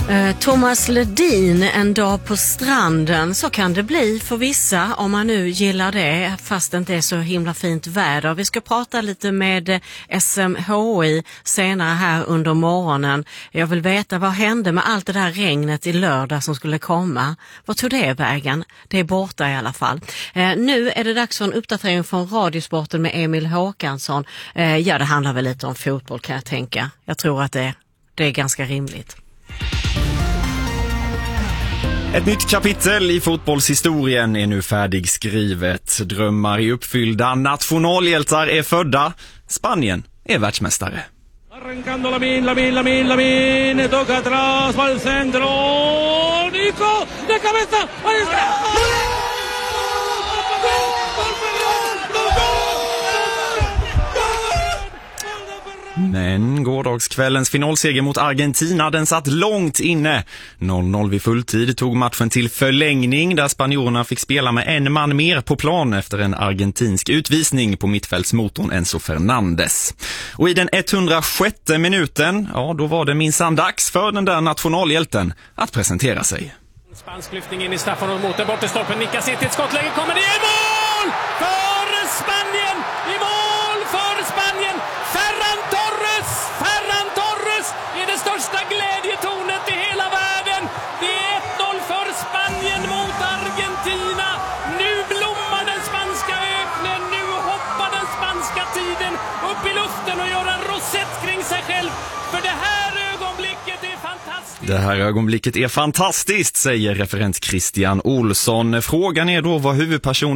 Thomas Ledin, En dag på stranden. Så kan det bli för vissa om man nu gillar det, fast det inte är så himla fint väder. Vi ska prata lite med SMHI senare här under morgonen. Jag vill veta, vad hände med allt det där regnet i lördag som skulle komma? Vad tog det vägen? Det är borta i alla fall. Nu är det dags för en uppdatering från Radiosporten med Emil Håkansson. Ja, det handlar väl lite om fotboll, kan jag tänka. Jag tror att det är ganska rimligt. Ett nytt kapitel i fotbollshistorien är nu färdigskrivet. Drömmar är uppfyllda, nationalhjältar är födda. Spanien är världsmästare. Arrancando Lamin, toca atrás, va al centro, Nico, de cabeza, ahí está! Men gårdagskvällens finalseger mot Argentina, den satt långt inne. 0-0 vid fulltid tog matchen till förlängning där spanjorerna fick spela med en man mer på plan efter en argentinsk utvisning på mittfältsmotorn Enzo Fernandes. Och i den 106:e minuten, ja, då var det minsann dags för den där nationalhjälten att presentera sig. Spansk lyftning in i straffen och mot den borta stolpen, nickas in till ett skottläge, kommer det i mål för Spanien! I mål för Spanien! Ferran Torres är det största glädjetornet i hela världen. Det är 1-0 för Spanien mot Argentina. Nu blommar den spanska öknen, nu hoppar den spanska tiden upp i luften och gör en rosett kring sig själv. För det här ögonblicket är fantastiskt. Det här ögonblicket är fantastiskt, säger referent Christian Olsson. Frågan är då vad huvudpersonen